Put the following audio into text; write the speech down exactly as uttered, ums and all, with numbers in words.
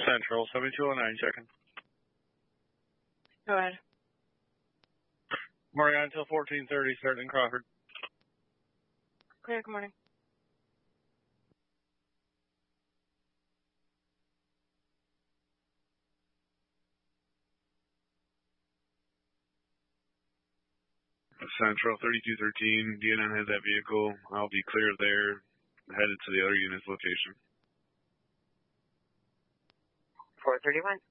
Central, seventy-two oh nine, checking. Go ahead. Morning until fourteen thirty, starting in Crawford. Clear, good morning. Central, thirty-two thirteen, D N N has that vehicle. I'll be clear there, headed to the other unit's location. four thirty-one.